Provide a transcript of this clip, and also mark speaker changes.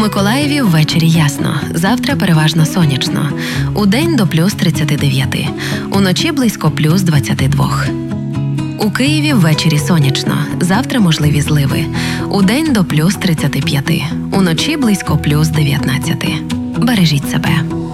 Speaker 1: Миколаєві ввечері ясно, завтра переважно сонячно. Удень до плюс 39, уночі близько плюс 22. У Києві ввечері сонячно, завтра можливі зливи. Удень до плюс 35, уночі близько плюс 19. Бережіть себе.